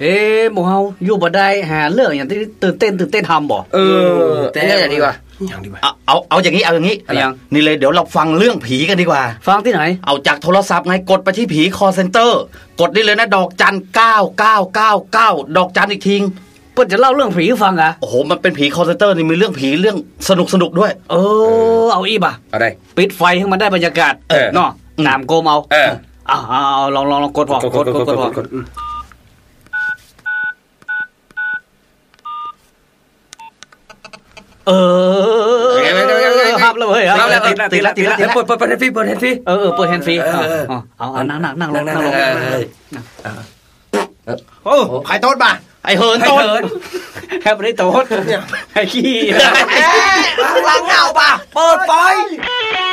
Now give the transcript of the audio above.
หมู่เฮาอยู่บ่ได้หาเรื่องอย่างที่ตื่นเต้นทำบ่แต่อย่างดีกว่าเอาอย่างนี้นี่เลยเดี๋ยวเราฟังเรื่องผีกันดีกว่าฟังที่ไหนเอาจากโทรศัพท์ไงกดไปที่ผีคอลเซ็นเตอร์กดได้เลยนะดอกจัน9999ดอกจันอีกทีเพิ่นจะเล่าเรื่องผีให้ฟังอ่ะโอ้โหมันเป็นผีคอลเซ็นเตอร์นี่มีเรื่องผีเรื่องสนุกด้วยเอาอีบ่ะเอาได้ปิดไฟให้มันได้บรรยากาศเนาะน้ำโกมเอาลองกดพอกดครับเลยติดแล้วเปิดแฮนด์ฟรีเปิดแฮนด์ฟรีเปิดแฮนด์ฟรีเอานั่งลงโอ้ใครโต๊ดบ่ไอ้เหินโต๊ดแฮปปี้โต๊ดไอ้ขี้ล้างเงาป่ะเปิดไฟ